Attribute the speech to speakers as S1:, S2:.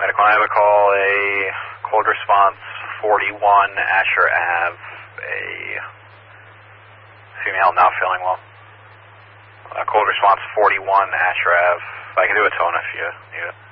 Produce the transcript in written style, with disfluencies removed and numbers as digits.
S1: Medical, I have a call, a cold response 41 Asher Ave, a female not feeling well. Cold response 41 Asher Ave. I can do a tone if you need it.